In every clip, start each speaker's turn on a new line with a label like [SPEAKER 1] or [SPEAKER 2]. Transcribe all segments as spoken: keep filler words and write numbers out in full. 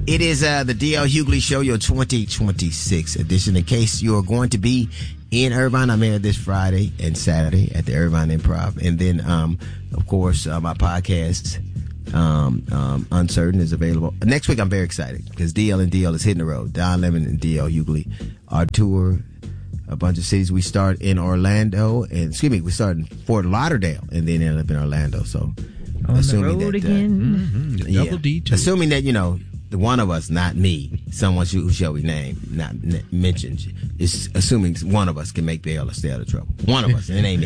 [SPEAKER 1] It is uh, the D L Hughley Show, your twenty twenty-six edition. In case you are going to be in Irvine, I'm here this Friday and Saturday at the Irvine Improv. And then, um, of course, uh, my podcast, um, um, Uncertain, is available. Next week, I'm very excited because D L and D L is hitting the road. Don Lemon and D L Hughley, our tour, a bunch of cities. We start in Orlando, and excuse me, we start in Fort Lauderdale, and then end up in Orlando. So,
[SPEAKER 2] on
[SPEAKER 1] assuming
[SPEAKER 2] the road
[SPEAKER 1] that,
[SPEAKER 2] again.
[SPEAKER 3] Uh, mm-hmm.
[SPEAKER 1] yeah,
[SPEAKER 3] Double D too.
[SPEAKER 1] assuming that, you know, the one of us, not me, someone who shall we name, not n- mentioned, is assuming one of us can make bail or stay out of trouble. One of us, and it ain't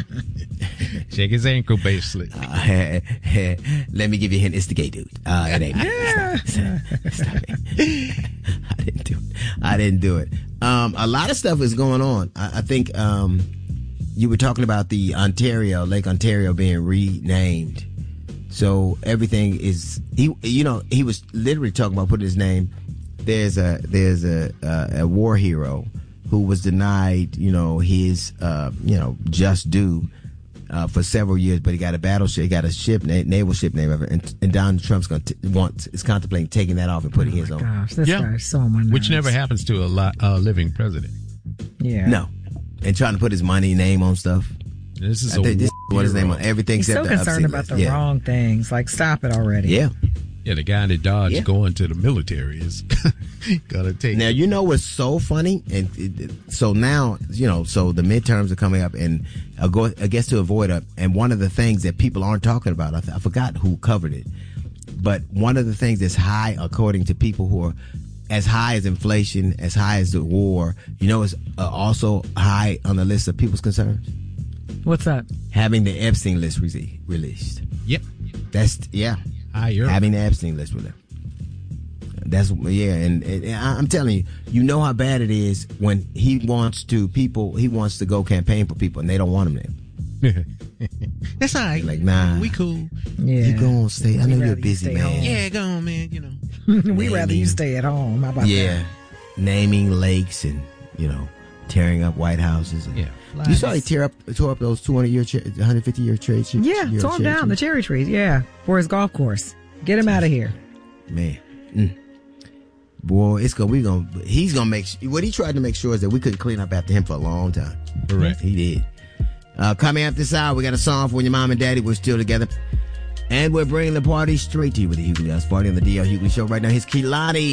[SPEAKER 1] me.
[SPEAKER 3] Shake his ankle, basically.
[SPEAKER 1] Uh, let me give you a hint. It's the gay dude. Uh, it ain't me. It's not, it's not me. I didn't do it. I didn't do it. Um, a lot of stuff is going on. I, I think um, you were talking about the Ontario, Lake Ontario being renamed. So everything is, he, you know, he was literally talking about putting his name. There's a, there's a, a, a war hero who was denied, you know, his, uh, you know, just due, uh, for several years, but he got a battleship, he got a ship, na- naval ship name of it, and, and Donald Trump's going to want, is contemplating taking that off and putting
[SPEAKER 2] Oh
[SPEAKER 1] his
[SPEAKER 2] my
[SPEAKER 1] on.
[SPEAKER 2] Gosh, this
[SPEAKER 3] Yeah.
[SPEAKER 2] guy's so on my nerves.
[SPEAKER 3] Which never happens to a lot, uh, living president.
[SPEAKER 2] Yeah.
[SPEAKER 1] No. And trying to put his money name on stuff.
[SPEAKER 3] This is
[SPEAKER 1] I
[SPEAKER 3] a
[SPEAKER 1] think this
[SPEAKER 3] war
[SPEAKER 1] what his name
[SPEAKER 3] hero.
[SPEAKER 1] on everything
[SPEAKER 2] He's
[SPEAKER 1] except
[SPEAKER 2] so
[SPEAKER 1] the
[SPEAKER 2] concerned
[SPEAKER 1] upset
[SPEAKER 2] about
[SPEAKER 1] list.
[SPEAKER 2] the
[SPEAKER 1] Yeah.
[SPEAKER 2] wrong things. Like, stop it already.
[SPEAKER 1] Yeah.
[SPEAKER 3] Yeah, the guy that dodged
[SPEAKER 1] Yeah.
[SPEAKER 3] going to the military is gonna take.
[SPEAKER 1] Now, you know what's so funny? And it, so now, you know, so the midterms are coming up, and I, go, I guess to avoid a, and one of the things that people aren't talking about, I, th- I forgot who covered it, but one of the things that's high, according to people who are as high as inflation, as high as the war, you know, is uh, also high on the list of people's concerns?
[SPEAKER 2] What's that?
[SPEAKER 1] Having the Epstein list re- released.
[SPEAKER 3] Yep.
[SPEAKER 1] That's, yeah.
[SPEAKER 3] Higher.
[SPEAKER 1] Having the Epstein list with him. That's, yeah, and, and I'm telling you, you know how bad it is when he wants to people, he wants to go campaign for people and they don't want him there.
[SPEAKER 3] That's all right.
[SPEAKER 1] Like, nah.
[SPEAKER 3] We cool.
[SPEAKER 2] Yeah.
[SPEAKER 1] You go on, stay. I know
[SPEAKER 2] We'd
[SPEAKER 1] you're a
[SPEAKER 2] rather you
[SPEAKER 1] busy
[SPEAKER 2] stay
[SPEAKER 1] man.
[SPEAKER 2] home.
[SPEAKER 3] Yeah, go on, man. You know.
[SPEAKER 2] We'd rather you
[SPEAKER 1] Naming-
[SPEAKER 2] stay at home. How about
[SPEAKER 1] Yeah.
[SPEAKER 2] that?
[SPEAKER 1] Naming lakes and, you know, tearing up White Houses. And,
[SPEAKER 3] Yeah.
[SPEAKER 1] You saw he tear up, tore up those two hundred year, cha- one hundred fifty year trade. Ch-
[SPEAKER 2] Yeah,
[SPEAKER 1] year
[SPEAKER 2] tore him
[SPEAKER 1] cherry
[SPEAKER 2] down, the
[SPEAKER 1] trees.
[SPEAKER 2] cherry trees, yeah, for his golf course. Get him out of here.
[SPEAKER 1] Man. Mm. Boy, it's gonna, we gonna, he's gonna make, what he tried to make sure is that we couldn't clean up after him for a long time.
[SPEAKER 3] Correct.
[SPEAKER 1] He did. Uh, coming up this hour, we got a song for when your mom and daddy were still together. And we're bringing the party straight to you with the Hughley House Party on the D L Hughley Show. Right now, here's Kehlani.